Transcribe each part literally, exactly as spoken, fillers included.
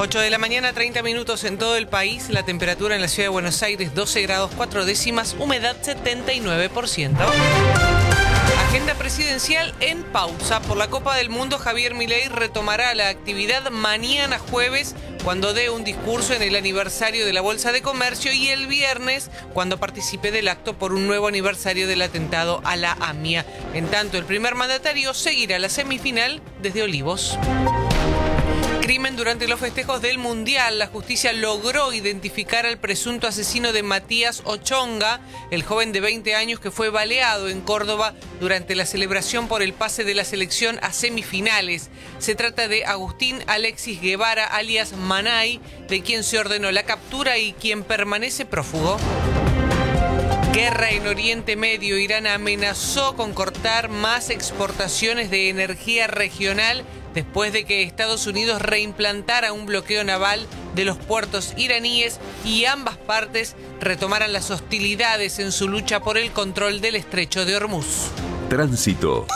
ocho de la mañana, treinta minutos en todo el país. La temperatura en la ciudad de Buenos Aires, doce grados cuatro décimas, humedad setenta y nueve por ciento. Agenda presidencial en pausa. Por la Copa del Mundo, Javier Milei retomará la actividad mañana jueves, cuando dé un discurso en el aniversario de la Bolsa de Comercio, y el viernes, cuando participe del acto por un nuevo aniversario del atentado a la AMIA. En tanto, el primer mandatario seguirá la semifinal desde Olivos. Crimen durante los festejos del Mundial. La justicia logró identificar al presunto asesino de Matías Ochonga, el joven de veinte años que fue baleado en Córdoba durante la celebración por el pase de la selección a semifinales. Se trata de Agustín Alexis Guevara, alias Manay, de quien se ordenó la captura y quien permanece prófugo. Guerra en Oriente Medio. Irán amenazó con cortar más exportaciones de energía regional después de que Estados Unidos reimplantara un bloqueo naval de los puertos iraníes y ambas partes retomaran las hostilidades en su lucha por el control del estrecho de Hormuz. Tránsito.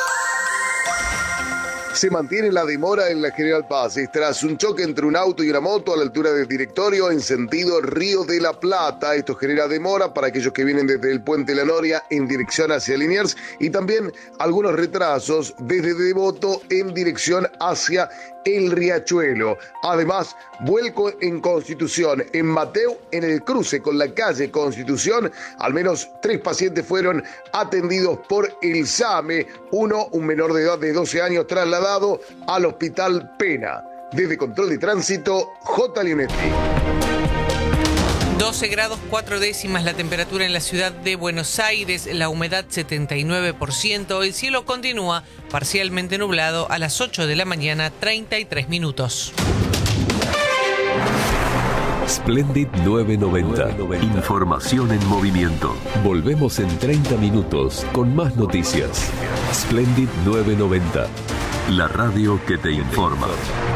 Se mantiene la demora en la General Paz tras un choque entre un auto y una moto a la altura del directorio en sentido Río de la Plata. Esto genera demora para aquellos que vienen desde el Puente La Noria en dirección hacia Liniers, y también algunos retrasos desde Devoto en dirección hacia el Riachuelo. Además, vuelco en Constitución, en Mateu, en el cruce con la calle Constitución. Al menos tres pacientes fueron atendidos por el SAME. Uno, un menor de edad de doce años, trasladado al Hospital Pena. Desde Control de Tránsito, J. Leonetti. doce grados cuatro décimas la temperatura en la ciudad de Buenos Aires, la humedad setenta y nueve por ciento, el cielo continúa parcialmente nublado a las ocho de la mañana, treinta y tres minutos. Splendid nueve noventa. Información en movimiento. Volvemos en treinta minutos con más noticias. Splendid nueve noventa. La radio que te informa.